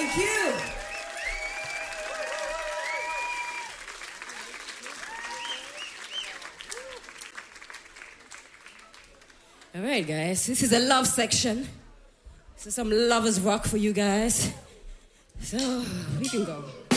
Thank you. All right, guys. This is a love section. So some lovers rock for you guys. So we can go.